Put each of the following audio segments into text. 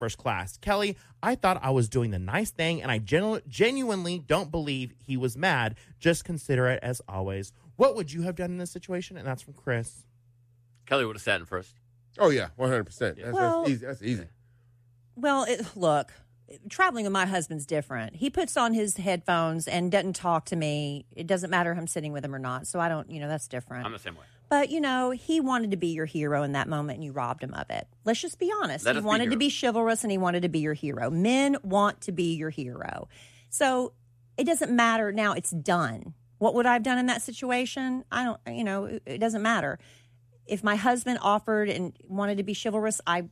first class. Kelly, I thought I was doing the nice thing, and I genuinely don't believe he was mad. Just considerate as always. What would you have done in this situation? And that's from Chris. Kelly would have sat in first. Oh, yeah, 100%. Well, That's easy. That's easy. Well, look, traveling with my husband's different. He puts on his headphones and doesn't talk to me. It doesn't matter if I'm sitting with him or not. So I don't, that's different. I'm the same way. But, he wanted to be your hero in that moment, and you robbed him of it. Let's just be honest. He wanted to be chivalrous, and he wanted to be your hero. Men want to be your hero. So it doesn't matter. Now it's done. What would I have done in that situation? I don't, it doesn't matter. If my husband offered and wanted to be chivalrous, I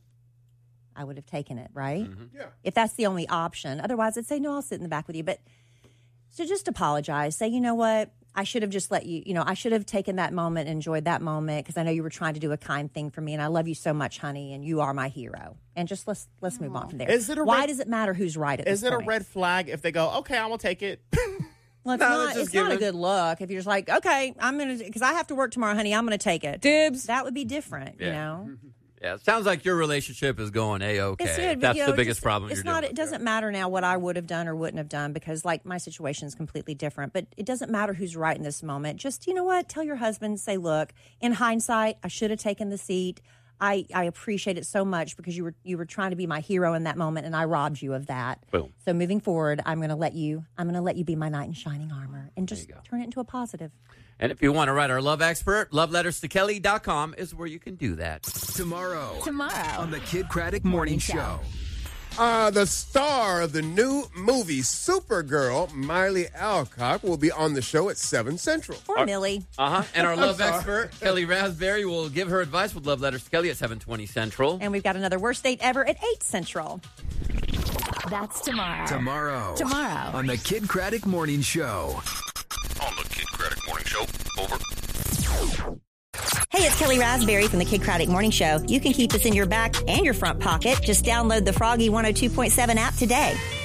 would have taken it, right? Mm-hmm. Yeah. If that's the only option. Otherwise, I'd say, no, I'll sit in the back with you. But so just apologize. Say, you know what? I should have just let you, I should have taken that moment and enjoyed that moment because I know you were trying to do a kind thing for me, and I love you so much, honey, and you are my hero. And just let's move on from there. Why does it matter who's right at this point? Is it a red flag if they go, okay, I will take it? Well, it's not a good look if you're just like, okay, I'm going to, because I have to work tomorrow, honey, I'm going to take it. Dibs. That would be different, Yeah, it sounds like your relationship is going A-okay. That's the biggest problem you're dealing with. It doesn't matter now what I would have done or wouldn't have done because, my situation is completely different. But it doesn't matter who's right in this moment. Just, you know what? Tell your husband, say, look, in hindsight, I should have taken the seat. I appreciate it so much because you were trying to be my hero in that moment, and I robbed you of that. Boom. So moving forward, I'm going to let you be my knight in shining armor and just turn it into a positive. And if you want to write our love expert, loveletterstokelly.com is where you can do that. Tomorrow on the Kid Craddock Morning Show. The star of the new movie Supergirl, Miley Alcock, will be on the show at 7 Central. Or Millie. And our love expert, Kelly Raspberry, will give her advice with Love Letters to Kelly at 7:20 Central. And we've got another worst date ever at 8 Central. That's tomorrow. Tomorrow on the Kid Craddock Morning Show. On the Kid Craddock Morning Show. Over. Hey, it's Kelly Raspberry from the Kid Craddock Morning Show. You can keep us in your back and your front pocket. Just download the Froggy 102.7 app today.